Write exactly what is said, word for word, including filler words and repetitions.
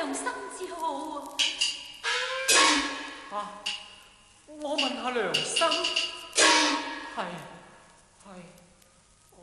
良心至好啊！ 啊！我問下良心。